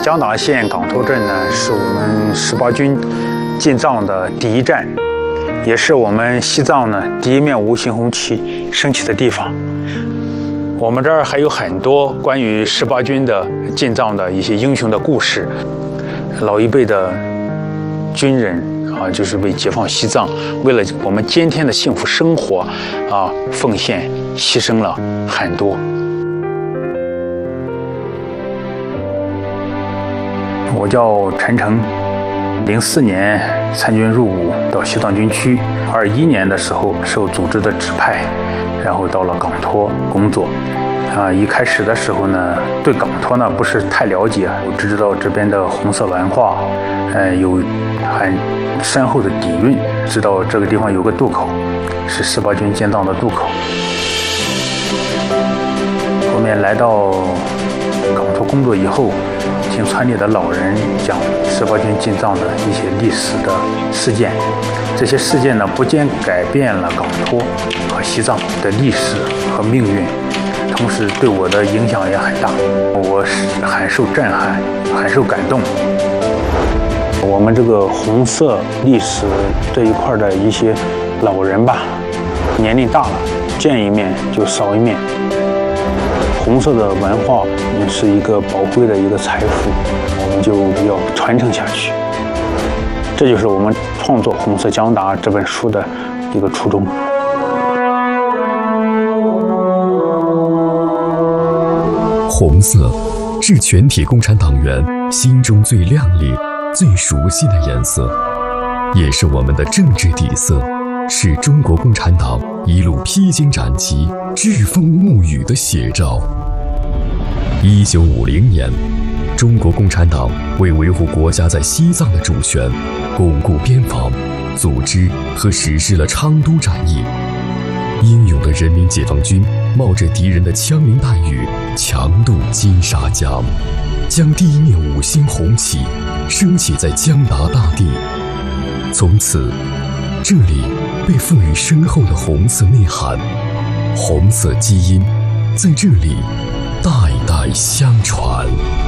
江达县港头镇呢，是我们18军进藏的第一站，也是我们西藏呢第一面无形红旗升起的地方。我们这儿还有很多关于18军的进藏的一些英雄的故事，老一辈的军人啊，就是为解放西藏，为了我们今天的幸福生活啊，奉献牺牲了很多。我叫陈诚，04年参军入伍到西藏军区，21年的时候受组织的指派，然后到了港托工作。一开始的时候呢，对港托呢不是太了解，我只知道这边的红色文化，有很深厚的底蕴，知道这个地方有个渡口，是18军进藏的渡口。后面来到港托工作以后，听村里的老人讲18军进藏的一些历史的事件，这些事件呢不仅改变了港托和西藏的历史和命运，同时对我的影响也很大，我很受震撼，很受感动。我们这个红色历史这一块的一些老人吧，年龄大了，见一面就少一面。红色的文化也是一个宝贵的一个财富，我们就要传承下去。这就是我们创作《红色江达》这本书的一个初衷。 红色是全体共产党员心中最亮丽、最熟悉的颜色，也是我们的政治底色，是中国共产党一路披荆斩棘、栉风沐雨的写照。1950年，中国共产党为维护国家在西藏的主权，巩固边防，组织和实施了昌都战役。英勇的人民解放军冒着敌人的枪林弹雨，强渡金沙江，将第一面5星红旗升起在江达大地。从此，这里被赋予深厚的红色内涵，红色基因在这里代代相传。